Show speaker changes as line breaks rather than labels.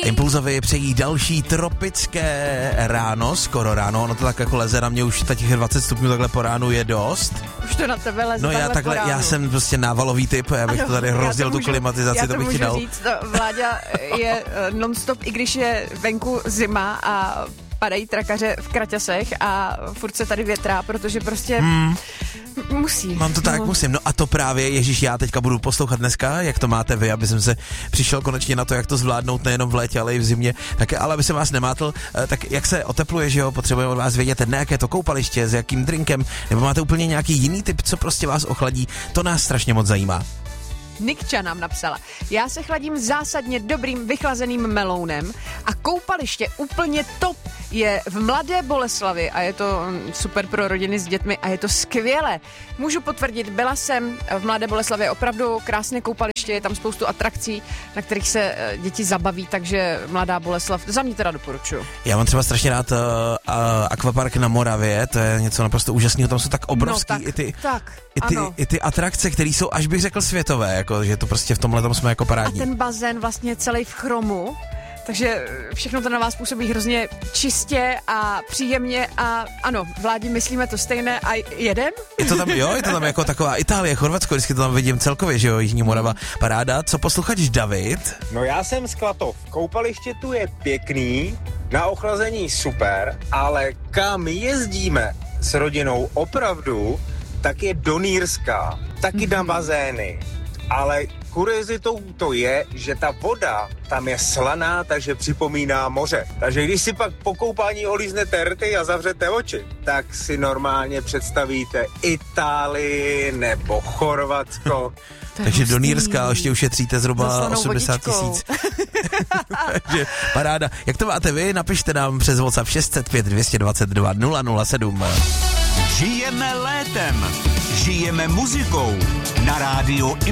Impulzovi přejí další tropické ráno, skoro ráno, ono to tak jako leze na mě už těch 20 stupňů takhle po ránu je dost.
Už to na tebe leze
takhle já jsem prostě návalový typ, já bych to tady rozdělil tu klimatizaci, to bych ti dal.
Říct, Vláďa je non-stop, i když je venku zima a padají trakaře v kraťasech a furt se tady větrá, protože prostě musí.
Mám to tak, musím. No a to právě, Ježíš, já teďka budu poslouchat dneska, jak to máte vy, aby jsem se přišel konečně na to, jak to zvládnout nejenom v létě, ale i v zimě. Tak, ale aby se vás nemátl, tak jak se otepluje, že jo, potřebujeme od vás vědět, na jaké to koupaliště, s jakým drinkem, nebo máte úplně nějaký jiný typ, co prostě vás ochladí, to nás strašně moc zajímá.
Nikča nám napsala: já se chladím zásadně dobrým vychlazeným melounem a koupaliště úplně top je v Mladé Boleslavi a je to super pro rodiny s dětmi a je to skvělé. Můžu potvrdit, byla jsem v Mladé Boleslavi, opravdu krásné koupaliště, je tam spoustu atrakcí, na kterých se děti zabaví, takže Mladá Boleslav, za mě teda doporučuju.
Já mám třeba strašně rád akvapark na Moravě, to je něco naprosto úžasného, tam jsou tak obrovský i ty atrakce, které jsou, až bych řekl, světové, jako, že to prostě v tomhle tam jsme jako parádní.
A ten bazén vlastně celý v chromu, takže všechno to na vás působí hrozně čistě a příjemně a ano, Vládi, myslíme to stejné a jedem?
Je to tam jako taková Itálie, Chorvatsko, vždycky to tam vidím celkově, že jo, Jižní Morava, paráda. Co posluchač David?
No já jsem z Klatov, koupaliště tu je pěkný, na ochlazení super, ale kam jezdíme s rodinou opravdu, tak je do Nýrska, taky na bazény, ale kuriozitou to je, že ta voda tam je slaná, takže připomíná moře. Takže když si pak po koupání olíznete rty a zavřete oči, tak si normálně představíte Itálii nebo Chorvatsko.
Takže do Nýrska ještě ušetříte zhruba 80 000. Takže paráda. Jak to máte vy? Napište nám přes WhatsApp 605 222 007.
Žijeme létem, žijeme muzikou na rádiu